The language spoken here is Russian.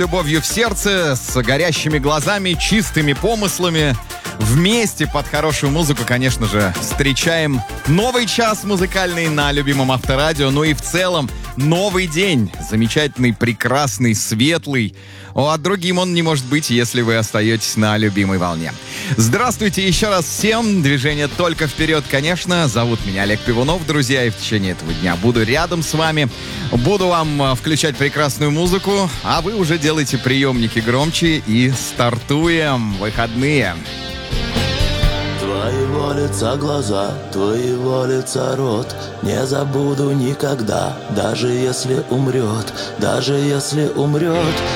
любовью в сердце, с горящими глазами, чистыми помыслами. Вместе под хорошую музыку, конечно же, встречаем новый час музыкальный на любимом Авторадио. Ну и в целом новый день. Замечательный, прекрасный, светлый. А другим он не может быть, если вы остаетесь на любимой волне. Здравствуйте еще раз всем. Движение только вперед, конечно. Зовут меня Олег Пивунов, друзья. И в течение этого дня буду рядом с вами. Буду вам включать прекрасную музыку. А вы уже делайте приемники громче и стартуем. Выходные. Твоего лица глаза, твоего лица рот не забуду никогда, даже если умрет